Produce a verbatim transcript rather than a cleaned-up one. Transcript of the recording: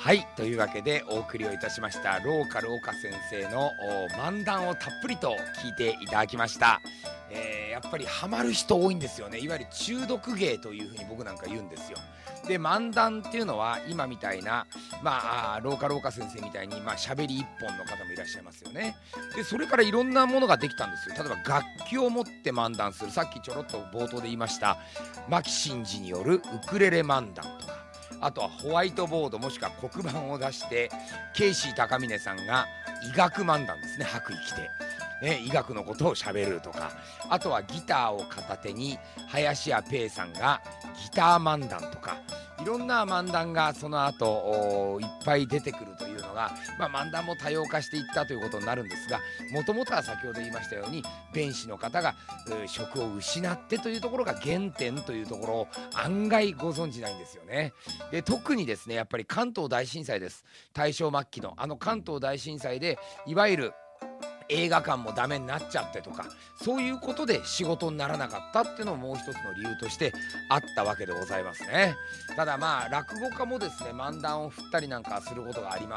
はい、というわけでお送りをいたしましたローカル岡先生のお漫談をたっぷりと聞いていただきました。えーやっぱりハマる人多いんですよね。いわゆる中毒芸というふうに僕なんか言うんですよ。で、漫談っていうのは今みたいな、まあ、あーローカル岡先生みたいに、まあ、喋り一本の方もいらっしゃいますよね。で、それからいろんなものができたんですよ。例えば楽器を持って漫談する。さっきちょろっと冒頭で言いました、牧真嗣によるウクレレ漫談とか。あとはホワイトボードもしくは黒板を出してケイシー高峰さんが医学漫談ですね、白衣着て、ね、医学のことをしゃべるとか、あとはギターを片手に林家ペイさんがギター漫談とか、いろんな漫談がその後おいっぱい出てくるというのが、まあ、漫談も多様化していったということになるんですが、もともとは先ほど言いましたように弁士の方がう職を失ってというところが原点というところを案外ご存じないんですよね。で、特にですね、やっぱり関東大震災です。大正末期のあの関東大震災で、いわゆる映画館もダメになっちゃってとか、そういうことで仕事にならなかったっていうのももう一つの理由としてあったわけでございますね。ただまあ落語家もですね、漫談を振ったりなんかすることがあります。